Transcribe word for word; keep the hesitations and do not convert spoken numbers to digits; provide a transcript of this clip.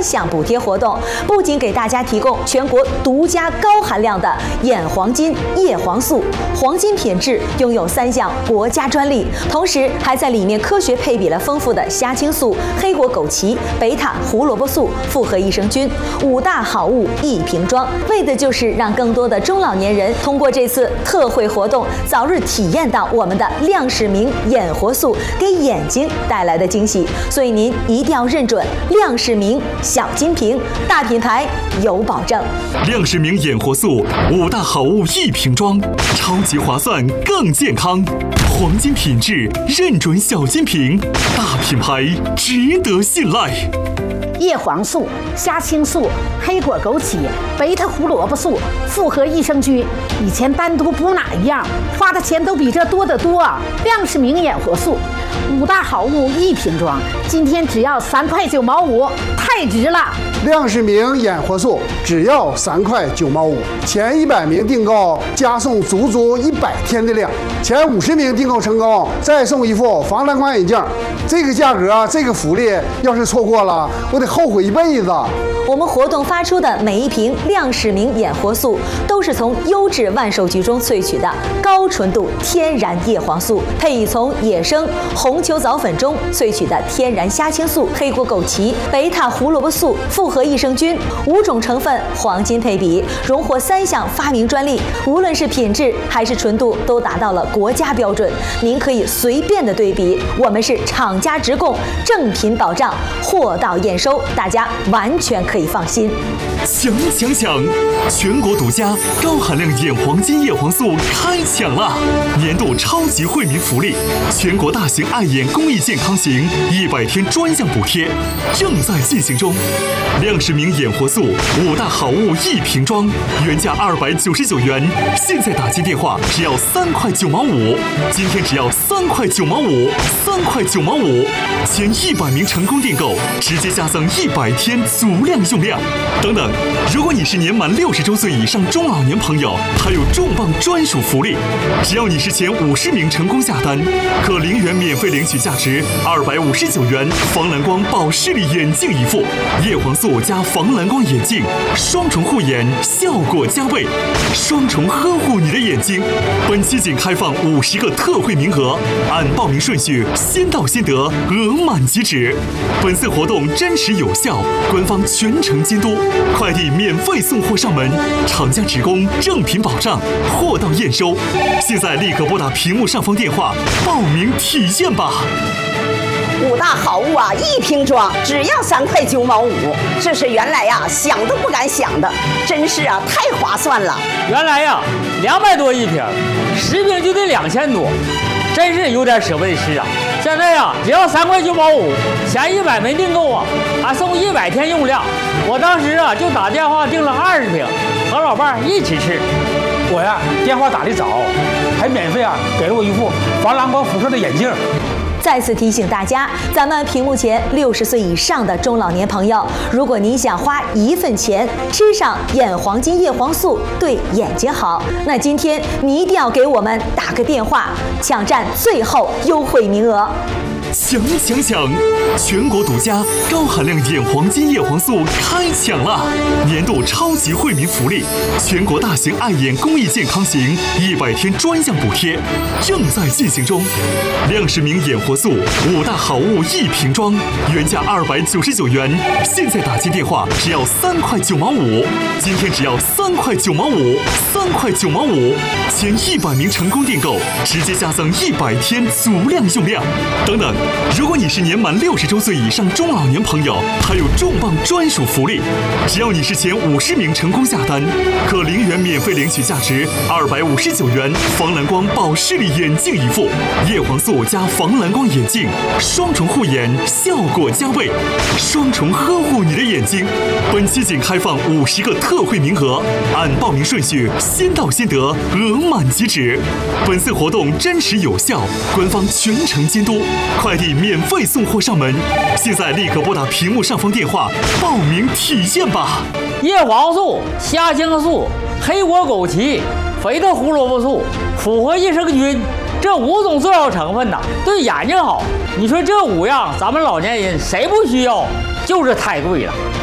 项补贴活动，不仅给大家提供全国独家高含量的眼黄金叶黄素，黄金品质拥有三项国家专利，同时还在里面科学配比了丰富的虾青素、黑果枸杞、贝塔胡萝卜素、复合益生菌，五大好物一瓶装，为的就是让更多的中老年人通过这次特惠活动，早日体验到我们的亮视明眼活素给眼睛带来的惊喜。所以您一定要认准亮视明小金瓶，大品牌有保证。 亮视明眼活素五大好物一瓶装，超级划算更健康，黄金品质认准小金瓶，大品牌值得信赖。 叶黄素、虾青素、黑果枸杞、贝塔胡萝卜素、复合益生菌，以前单独补哪一样，花的钱都比这多得多。亮视明眼活素，五大好物一瓶装，今天只要三块九毛五，太值了！ 亮视明眼活素只要三块九毛五，前一百名订购加送足足一百天的量，前五十名订购成功再送一副防蓝光眼镜。这个价格，这个福利，要是错过了，我得后悔一辈子。 我们活动发出的每一瓶亮视明眼活素，都是从优质万寿菊中萃取的高纯度天然叶黄素，配以从野生红球藻粉中萃取的天然虾青素、黑果枸杞、贝塔胡萝卜素、复合益生菌五种成分黄金配比，荣获三项发明专利，无论是品质还是纯度都达到了国家标准。您可以随便的对比，我们是厂家直供，正品保障，货到验收，大家完全可以放心。 抢抢抢！全国独家高含量眼黄金叶黄素开抢了！年度超级惠民福利，全国大型爱眼公益健康行一百天专项补贴正在进行中。亮视明眼活素五大好物一瓶装，原价二百九十九元，现在打进电话只要三块九毛五，今天只要三块九毛五，三块九毛五，前一百名成功订购直接加赠一百天足量用量。等等，如果你是年满六十周岁以上中老年朋友，还有重磅专属福利，只要你是前五十名成功下单，可零元免费领取价值二百五十九元防蓝光保视力眼镜一副，叶黄素加防蓝光眼镜，双重护眼，效果加倍，双重呵护你的眼睛。本期仅开放五十个特惠名额，按报名顺序先到先得，额满即止。本次活动真实有效，官方全程监督，快递免费送货上门，厂家直供，正品保障，货到验收。现在立刻拨打屏幕上方电话报名体验吧！ 五大好物啊，一瓶装只要三块九毛五，这是原来呀、啊、想都不敢想的，真是啊太划算了。 原来呀两百多一瓶，十瓶就得两千多，真是有点舍不得吃啊。现在呀只要三块九毛五，前一百没订购啊，还送一百天用量。我当时啊就打电话订了二十瓶，和老伴儿一起吃。 我呀电话打得早，还免费啊给了我一副防蓝光辐射的眼镜。 再次提醒大家，咱们屏幕前六十岁以上的中老年朋友，如果您想花一份钱吃上眼黄金叶黄素，对眼睛好，那今天你一定要给我们打个电话，抢占最后优惠名额。 抢抢抢！全国独家高含量眼黄金叶黄素开抢了！年度超级惠民福利，全国大型爱眼公益健康行一百天专项补贴正在进行中。亮视明眼活素五大好物一瓶装，原价二百九十九元，现在打进电话只要三块九毛五，今天只要三块九毛五，三块九毛五，前一百名成功订购直接加赠一百天足量用量。等等。如果你是年满六十周岁以上中老年朋友，还有重磅专属福利，只要你是前五十名成功下单，可零元免费领取价值二百五十九元防蓝光保视力眼镜一副，叶黄素加防蓝光眼镜，双重护眼，效果加倍，双重呵护你的眼睛。本期仅开放五十个特惠名额，按报名顺序先到先得，额满即止。本次活动真实有效，官方全程监督，快递免费送货上门。现在立刻拨打屏幕上方电话报名体验吧！ 叶黄素、虾青素、黑果枸杞、贝塔胡萝卜素、复合益生菌，这五种重要成分呐，对眼睛好。你说这五样，咱们老年人谁不需要？就是太贵了。